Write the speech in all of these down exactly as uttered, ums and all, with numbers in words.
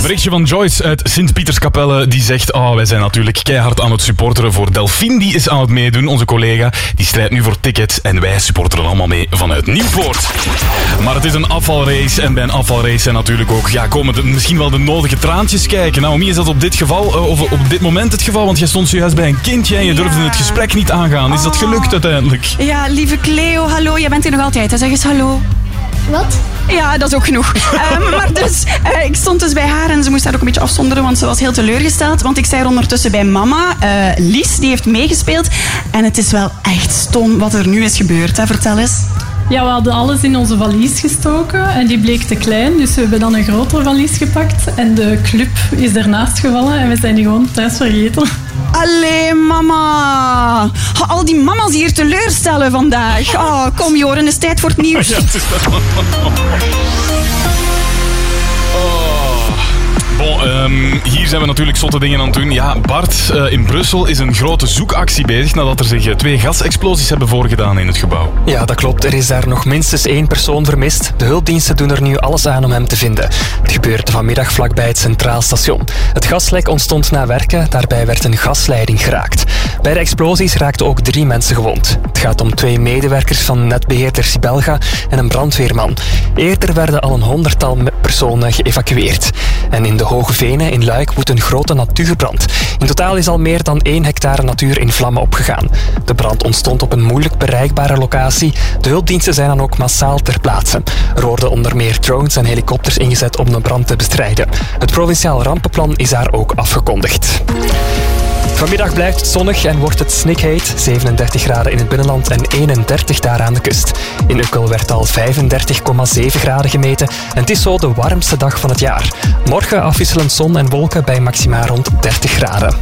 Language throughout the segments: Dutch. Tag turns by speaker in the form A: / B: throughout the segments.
A: Berichtje van Joyce uit Sint-Pieterskapelle. Die zegt, oh, wij zijn natuurlijk keihard aan het supporteren voor Delphine. Die is aan het meedoen, onze collega. Die strijdt nu voor tickets en wij supporteren allemaal mee vanuit Nieuwpoort. Maar het is een afvalrace en bij een afvalrace zijn natuurlijk ook, ja, komen de, misschien wel de nodige traantjes kijken. Naomi, is dat op dit geval, uh, of op dit moment het geval? Want jij stond zojuist bij een kindje en je durfde ja. het gesprek niet aangaan. Is dat gelukt uiteindelijk?
B: Ja, lieve Cleo, hallo. Jij bent hier nog altijd, hè? Zeg eens hallo.
C: Wat?
B: Ja, dat is ook genoeg. um, maar dus, uh, ik stond dus bij haar en ze moest haar ook een beetje afzonderen, want ze was heel teleurgesteld. Want ik zei er ondertussen bij mama, uh, Lies, die heeft meegespeeld. En het is wel echt stom wat er nu is gebeurd. Hè? Vertel eens.
D: Ja, we hadden alles in onze valies gestoken en die bleek te klein. Dus we hebben dan een grotere valies gepakt. En de club is ernaast gevallen en we zijn die gewoon thuis vergeten.
B: Allee, mama. Al die mama's hier teleurstellen vandaag. Oh, kom Joren, het is tijd voor het nieuws. Ja, het is
A: Bon, um, hier zijn we natuurlijk zotte dingen aan het doen. Ja, Bart, uh, in Brussel is een grote zoekactie bezig nadat er zich uh, twee gasexplosies hebben voorgedaan in het gebouw.
E: Ja, dat klopt. Er is daar nog minstens één persoon vermist. De hulpdiensten doen er nu alles aan om hem te vinden. Het gebeurde vanmiddag vlakbij het Centraal Station. Het gaslek ontstond na werken. Daarbij werd een gasleiding geraakt. Bij de explosies raakten ook drie mensen gewond. Het gaat om twee medewerkers van netbeheerder Sibelga en een brandweerman. Eerder werden al een honderdtal personen geëvacueerd. En in de Hoge Venen in Luik woedt een grote natuurbrand. In totaal is al meer dan één hectare natuur in vlammen opgegaan. De brand ontstond op een moeilijk bereikbare locatie. De hulpdiensten zijn dan ook massaal ter plaatse. Er worden onder meer drones en helikopters ingezet om de brand te bestrijden. Het provinciaal rampenplan is daar ook afgekondigd. Vanmiddag blijft het zonnig en wordt het snikheet. zevenendertig graden in het binnenland en eenendertig daar aan de kust. In Ukkel werd al vijfendertig komma zeven graden gemeten en het is zo de warmste dag van het jaar. Morgen afwisselend zon en wolken bij maxima rond dertig graden.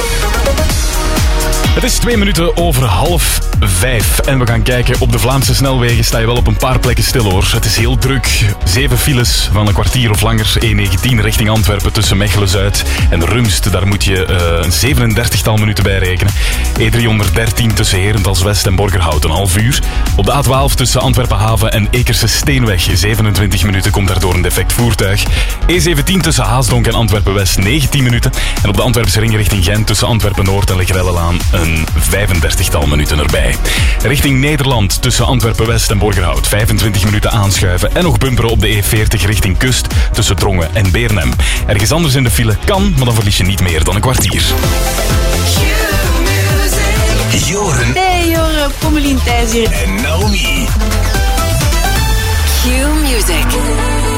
A: Het is twee minuten over half vijf en we gaan kijken. Op de Vlaamse snelwegen sta je wel op een paar plekken stil, hoor. Het is heel druk. Zeven files van een kwartier of langer. E negentien richting Antwerpen tussen Mechelen-Zuid en Rumst. Daar moet je uh, een zevenendertigtal minuten bij rekenen. E driehonderddertien tussen Herentals-West en Borgerhout een half uur. Op de A twaalf tussen Antwerpen-Haven en Ekerse-Steenweg zevenentwintig minuten komt daardoor een defect voertuig. E zeventien tussen Haasdonk en Antwerpen-West negentien minuten. En op de Antwerpse ring richting Gent tussen Antwerpen-Noord en Legrellelaan een vijfendertigtal minuten erbij. Richting Nederland tussen Antwerpen-West en Borgerhout vijfentwintig minuten aanschuiven en nog bumperen op de E veertig richting Kust tussen Drongen en Beernem. Ergens anders in de file kan, maar dan verlies je niet meer dan een kwartier.
F: Joren.
B: Hey Joren, Pommelien Thijs hier.
F: En Naomi.
G: Q Music.